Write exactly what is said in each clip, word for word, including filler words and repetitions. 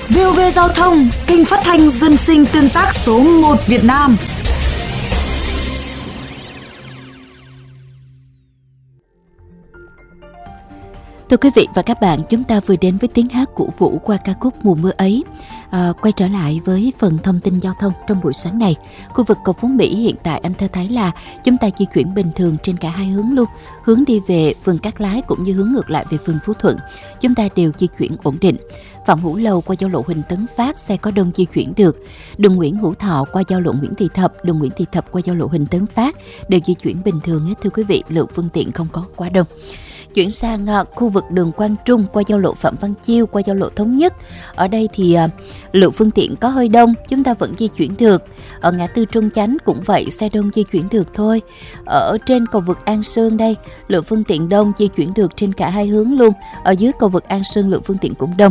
vê o vê Giao thông, kênh phát thanh dân sinh tương tác số một Việt Nam. Thưa quý vị và các bạn, chúng ta vừa đến với tiếng hát của Vũ qua ca khúc Mùa mưa ấy. À, quay trở lại với phần thông tin giao thông trong buổi sáng này. Khu vực cầu Phú Mỹ hiện tại anh Thơ thấy là chúng ta di chuyển bình thường trên cả hai hướng luôn. Hướng đi về phường Cát Lái cũng như hướng ngược lại về phường Phú Thuận, chúng ta đều di chuyển ổn định. Phạm Hữu Lầu qua giao lộ Huỳnh Tấn Phát, xe có đông di chuyển được. Đường Nguyễn Hữu Thọ qua giao lộ Nguyễn Thị Thập, đường Nguyễn Thị Thập qua giao lộ Huỳnh Tấn Phát đều di chuyển bình thường hết thưa quý vị, lượng phương tiện không có quá đông. Chuyển sang uh, khu vực đường Quang Trung qua giao lộ Phạm Văn Chiêu qua giao lộ Thống Nhất. Ở đây thì uh, lượng phương tiện có hơi đông, chúng ta vẫn di chuyển được. Ở ngã tư Trung Chánh cũng vậy, xe đông di chuyển được thôi. Ở trên cầu vực An Sương đây, lượng phương tiện đông di chuyển được trên cả hai hướng luôn. Ở dưới cầu vực An Sương lượng phương tiện cũng đông.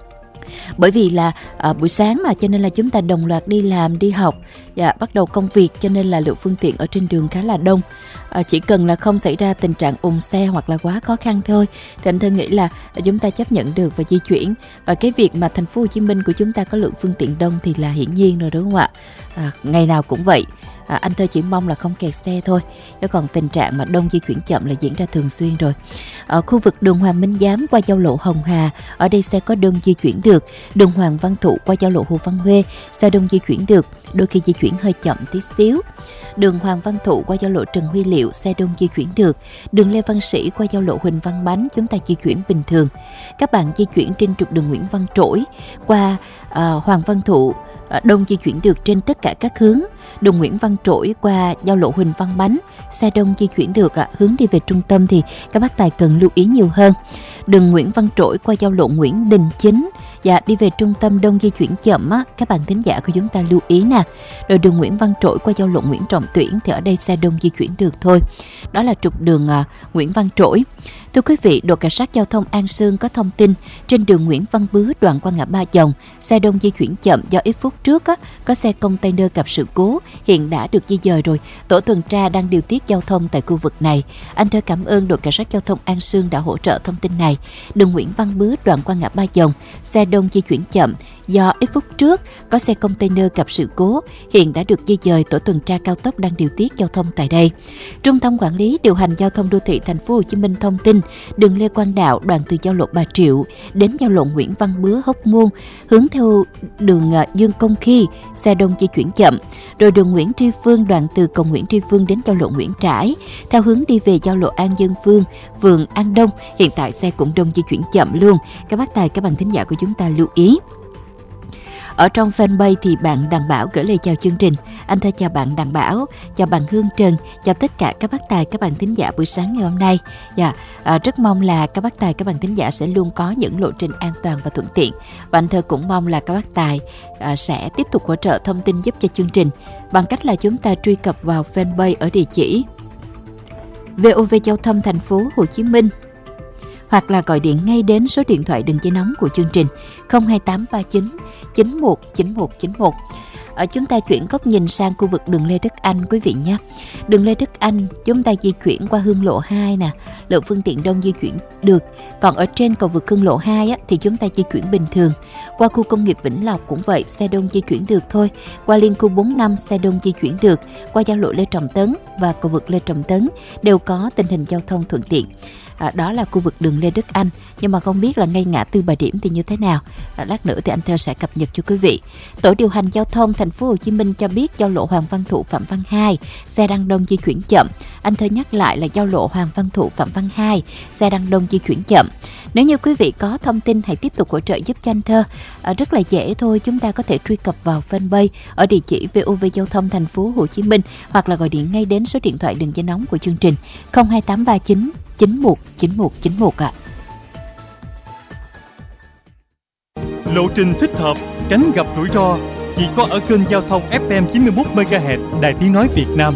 Bởi vì là à, buổi sáng mà cho nên là chúng ta đồng loạt đi làm, đi học và bắt đầu công việc, cho nên là lượng phương tiện ở trên đường khá là đông. À, chỉ cần là không xảy ra tình trạng ùn xe hoặc là quá khó khăn thôi thì anh Thơ nghĩ là chúng ta chấp nhận được và di chuyển. Và cái việc mà thành phố Hồ Chí Minh của chúng ta có lượng phương tiện đông thì là hiển nhiên rồi đúng không ạ? À, ngày nào cũng vậy. À, anh Thơ chỉ mong là không kẹt xe thôi, chứ còn tình trạng mà đông di chuyển chậm là diễn ra thường xuyên rồi. Ở khu vực đường Hoàng Minh Giám qua giao lộ Hồng Hà, ở đây xe có đông di chuyển được. Đường Hoàng Văn Thụ qua giao lộ Hồ Văn Huê, xe đông di chuyển được, đôi khi di chuyển hơi chậm tí xíu. Đường Hoàng Văn Thụ qua giao lộ Trần Huy Liệu, xe đông di chuyển được. Đường Lê Văn Sĩ qua giao lộ Huỳnh Văn Bánh, chúng ta di chuyển bình thường. Các bạn di chuyển trên trục đường Nguyễn Văn Trỗi qua uh, Hoàng Văn Thụ, uh, đông di chuyển được trên tất cả các hướng. Đường Nguyễn Văn Trỗi qua giao lộ Huỳnh Văn Bánh, xe đông di chuyển được ạ. À. Hướng đi về trung tâm thì các bác tài cần lưu ý nhiều hơn. Đường Nguyễn Văn Trỗi qua giao lộ Nguyễn Đình Chính, và đi về trung tâm đông di chuyển chậm á, các bạn thính giả của chúng ta lưu ý nè. Rồi đường Nguyễn Văn Trỗi qua giao lộ Nguyễn Trọng Tuyển thì ở đây xe đông di chuyển được thôi. Đó là trục đường uh, Nguyễn Văn Trỗi. Thưa quý vị, đội cảnh sát giao thông An Sương có thông tin trên đường Nguyễn Văn Bứa đoạn qua ngã Ba Dòng, xe đông di chuyển chậm do ít phút trước á, có xe container gặp sự cố, hiện đã được di dời rồi. Tổ tuần tra đang điều tiết giao thông tại khu vực này. Anh Thơ cảm ơn đội cảnh sát giao thông An Sương đã hỗ trợ thông tin này. Đường Nguyễn Văn Bứa đoạn qua ngã Ba Dòng, xe đông di chuyển chậm do ít phút trước có xe container gặp sự cố, hiện đã được di dời. Tổ tuần tra cao tốc đang điều tiết giao thông tại đây. Trung tâm quản lý điều hành giao thông đô thị thành phố Hồ Chí Minh thông tin đường Lê Quang Đạo đoạn từ giao lộ Bà Triệu đến giao lộ Nguyễn Văn Bứa Hóc Môn hướng theo đường Dương Công Khi, xe đông di chuyển chậm. Rồi đường Nguyễn Tri Phương đoạn từ cầu Nguyễn Tri Phương đến giao lộ Nguyễn Trãi theo hướng đi về giao lộ An Dương Phương, phường An Đông, hiện tại xe cũng đông di chuyển chậm luôn. Các bác tài, các bạn thính giả của chúng ta lưu ý. Ở trong fanpage thì bạn Đặng Bảo gửi lời chào chương trình. Anh Thơ chào bạn Đặng Bảo, chào bạn Hương Trần, chào tất cả các bác tài, các bạn thính giả buổi sáng ngày hôm nay. Dạ, à, rất mong là các bác tài, các bạn thính giả sẽ luôn có những lộ trình an toàn và thuận tiện. Và anh Thơ cũng mong là các bác tài à, sẽ tiếp tục hỗ trợ thông tin giúp cho chương trình bằng cách là chúng ta truy cập vào fanpage ở địa chỉ vê o vê Giao thông Thành phố Hồ Chí Minh, hoặc là gọi điện ngay đến số điện thoại đường dây nóng của chương trình không hai tám ba chín chín một chín một chín một. Ở chúng ta chuyển góc nhìn sang khu vực đường Lê Đức Anh quý vị nhé. Đường Lê Đức Anh chúng ta di chuyển qua Hương Lộ hai nè, lượng phương tiện đông di chuyển được. Còn ở trên cầu vượt Hương Lộ hai á, thì chúng ta di chuyển bình thường. Qua khu công nghiệp Vĩnh Lộc cũng vậy, xe đông di chuyển được thôi. Qua liên khu bốn năm xe đông di chuyển được. Qua giao lộ Lê Trọng Tấn và cầu vượt Lê Trọng Tấn đều có tình hình giao thông thuận tiện. À, đó là khu vực đường Lê Đức Anh, nhưng mà không biết là ngay ngã tư Bà Điểm thì như thế nào. À, lát nữa thì anh Thơ sẽ cập nhật cho quý vị. Tổ điều hành giao thông thành phố Hồ Chí Minh cho biết giao lộ Hoàng Văn Thụ Phạm Văn Hai xe đang đông di chuyển chậm. Anh Thơ nhắc lại là giao lộ Hoàng Văn Thụ Phạm Văn Hai xe đang đông di chuyển chậm. Nếu như quý vị có thông tin hãy tiếp tục hỗ trợ giúp cho anh Thơ. À, rất là dễ thôi, chúng ta có thể truy cập vào fanpage ở địa chỉ vê o vê Giao thông Thành phố Hồ Chí Minh, hoặc là gọi điện ngay đến số điện thoại đường dây nóng của chương trình không hai tám ba chín chín một chín một chín một ạ. Lộ trình thích hợp, tránh gặp rủi ro chỉ có ở kênh giao thông ép em chín mươi mốt mê ga héc Đài Tiếng nói Việt Nam.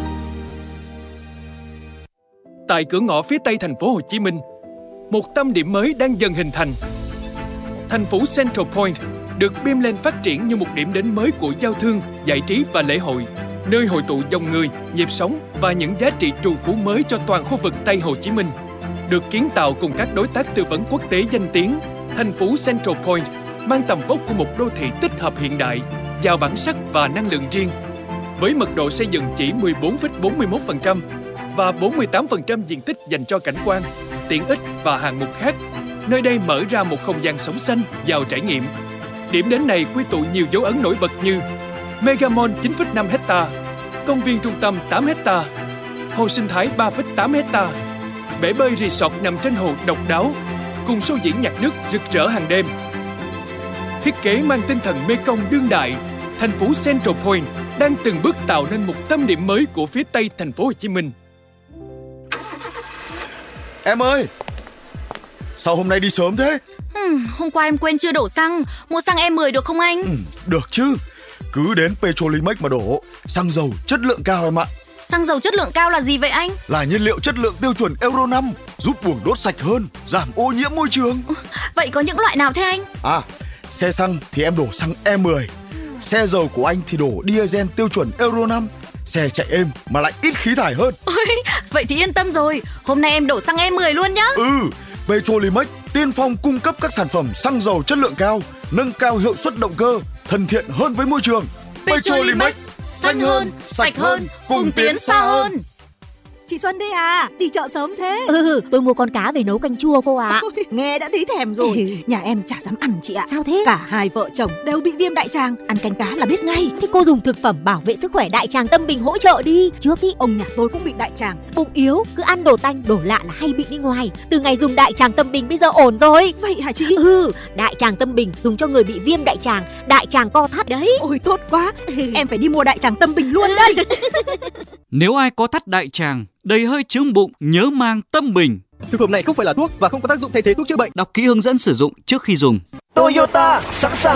Tại cửa ngõ phía Tây thành phố Hồ Chí Minh, một tâm điểm mới đang dần hình thành. Thành phố Central Point được bim lên phát triển như một điểm đến mới của giao thương, giải trí và lễ hội, nơi hội tụ dòng người, nhịp sống và những giá trị trù phú mới cho toàn khu vực Tây Hồ Chí Minh. Được kiến tạo cùng các đối tác tư vấn quốc tế danh tiếng, thành phố Central Point mang tầm vóc của một đô thị tích hợp hiện đại, giàu bản sắc và năng lượng riêng. Với mật độ xây dựng chỉ mười bốn phẩy bốn mươi mốt phần trăm và bốn mươi tám phần trăm diện tích dành cho cảnh quan, tiện ích và hạng mục khác, nơi đây mở ra một không gian sống xanh, giàu trải nghiệm. Điểm đến này quy tụ nhiều dấu ấn nổi bật như Mega Mall chín phẩy năm hectare, công viên trung tâm tám hectare, hồ sinh thái ba phẩy tám hectare, bể bơi resort nằm trên hồ độc đáo, cùng show diễn nhạc nước rực rỡ hàng đêm. Thiết kế mang tinh thần Mekong đương đại, thành phố Central Point đang từng bước tạo nên một tâm điểm mới của phía Tây thành phố Hồ Chí Minh. Em ơi, sao hôm nay đi sớm thế? Ừ, hôm qua em quên chưa đổ xăng, mua xăng E mười được không anh? Ừ, được chứ, cứ đến Petrolimex mà đổ, xăng dầu chất lượng cao em ạ. Xăng dầu chất lượng cao là gì vậy anh? Là nhiên liệu chất lượng tiêu chuẩn Euro năm, giúp buồng đốt sạch hơn, giảm ô nhiễm môi trường. Vậy có những loại nào thế anh? À, xe xăng thì em đổ xăng E mười, xe dầu của anh thì đổ diesel tiêu chuẩn Euro năm, xe chạy êm mà lại ít khí thải hơn. Ôi, vậy thì yên tâm rồi, hôm nay em đổ xăng E mười luôn nhá. Ừ, Petrolimex tiên phong cung cấp các sản phẩm xăng dầu chất lượng cao, nâng cao hiệu suất động cơ, thân thiện hơn với môi trường. Petrolimex, xanh hơn, sạch hơn, cùng tiến xa hơn. Chị Xuân đây à, đi chợ sớm thế? Ừ, tôi mua con cá về nấu canh chua cô ạ. Ôi, nghe đã thấy thèm rồi. Nhà em chả dám ăn chị ạ. Sao thế? Cả hai vợ chồng đều bị viêm đại tràng, ăn canh cá là biết ngay. Thế cô dùng thực phẩm bảo vệ sức khỏe đại tràng Tâm Bình hỗ trợ đi. Trước ý ông nhà tôi cũng bị đại tràng, bụng yếu, cứ ăn đồ tanh đồ lạ là hay bị đi ngoài. Từ ngày dùng đại tràng Tâm Bình bây giờ ổn rồi. Vậy hả chị? Ừ, đại tràng Tâm Bình dùng cho người bị viêm đại tràng, đại tràng co thắt đấy. Ôi tốt quá, em phải đi mua đại tràng Tâm Bình luôn đây. Nếu ai có thắt đại tràng, đầy hơi chướng bụng, nhớ mang Tâm Bình. Thực phẩm này không phải là thuốc và không có tác dụng thay thế thuốc chữa bệnh. Đọc kỹ hướng dẫn sử dụng trước khi dùng. Toyota sẵn sàng